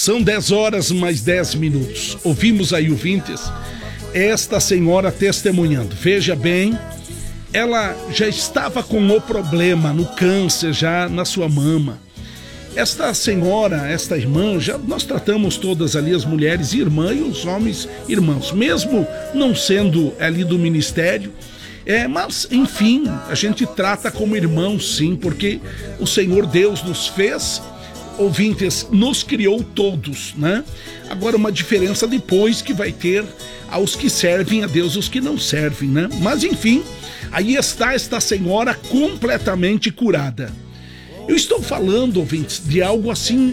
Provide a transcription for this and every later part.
São 10 horas mais 10 minutos. Ouvimos aí, ouvintes, esta senhora testemunhando. Veja bem, ela já estava com o problema no câncer, já na sua mama. Esta senhora, esta irmã, já nós tratamos todas ali, as mulheres irmã e os homens irmãos, mesmo não sendo ali do ministério, mas enfim, a gente trata como irmão sim, porque o Senhor Deus nos fez, ouvintes, nos criou todos, né? Agora uma diferença depois que vai ter aos que servem a Deus, os que não servem, né? Mas enfim, aí está esta senhora completamente curada. Eu estou falando, ouvintes, de algo assim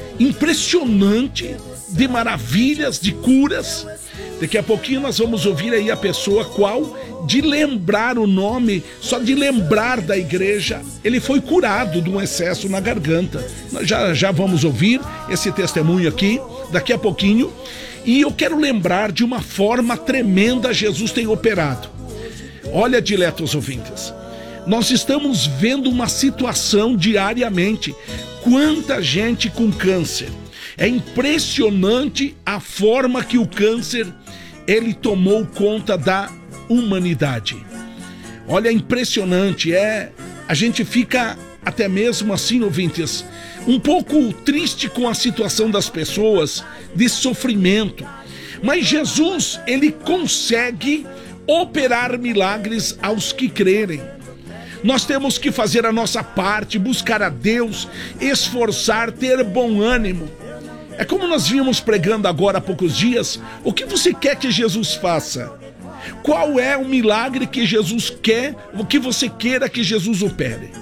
impressionante, de maravilhas, de curas. Daqui a pouquinho nós vamos ouvir aí a pessoa qual, de lembrar o nome, só de lembrar da igreja, ele foi curado de um excesso na garganta. Nós já vamos ouvir esse testemunho aqui, daqui a pouquinho. E eu quero lembrar de uma forma tremenda Jesus tem operado. Olha, diletos ouvintes, nós estamos vendo uma situação diariamente. Quanta gente com câncer. É impressionante a forma que o câncer, ele tomou conta da humanidade. Olha, é impressionante. A gente fica até mesmo assim, ouvintes, um pouco triste com a situação das pessoas, de sofrimento. Mas Jesus, ele consegue operar milagres aos que crerem. Nós temos que fazer a nossa parte, buscar a Deus, esforçar, ter bom ânimo. É como nós vínhamos pregando agora há poucos dias. O que você quer que Jesus faça? Qual é o milagre que Jesus quer, o que você queira que Jesus opere?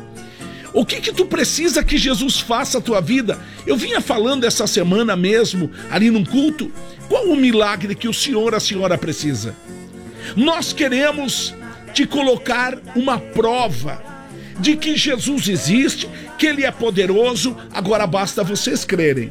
O que tu precisa que Jesus faça a tua vida? Eu vinha falando essa semana mesmo, ali num culto, qual o milagre que o senhor, a senhora precisa? Nós queremos te colocar uma prova de que Jesus existe, que ele é poderoso, agora basta vocês crerem.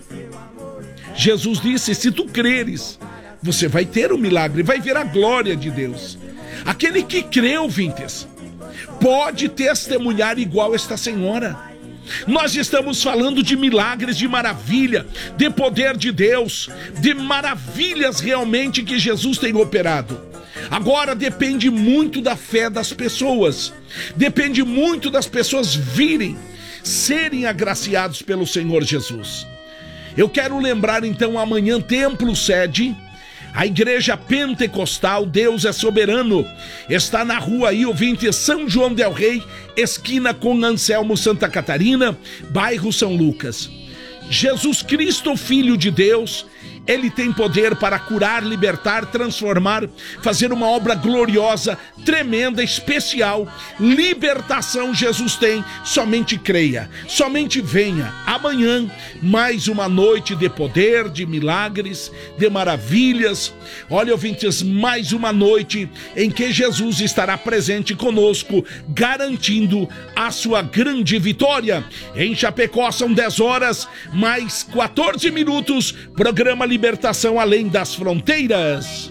Jesus disse, se tu creres, você vai ter o milagre, vai ver a glória de Deus. Aquele que crê, ouvintes, pode testemunhar igual esta senhora. Nós estamos falando de milagres, de maravilha, de poder de Deus, de maravilhas realmente que Jesus tem operado. Agora depende muito da fé das pessoas, depende muito das pessoas virem, serem agraciados pelo Senhor Jesus. Eu quero lembrar então, amanhã, templo sede, a igreja pentecostal, Deus é soberano, está na rua aí, ouvinte, São João del Rei, esquina com Anselmo Santa Catarina, bairro São Lucas. Jesus Cristo, Filho de Deus, ele tem poder para curar, libertar, transformar, fazer uma obra gloriosa, tremenda, especial. Libertação Jesus tem, somente creia, somente venha. Amanhã, mais uma noite de poder, de milagres, de maravilhas. Olha, ouvintes, mais uma noite em que Jesus estará presente conosco, garantindo a sua grande vitória. Em Chapecó são 10 horas, mais 14 minutos, programa Libertação Além das Fronteiras.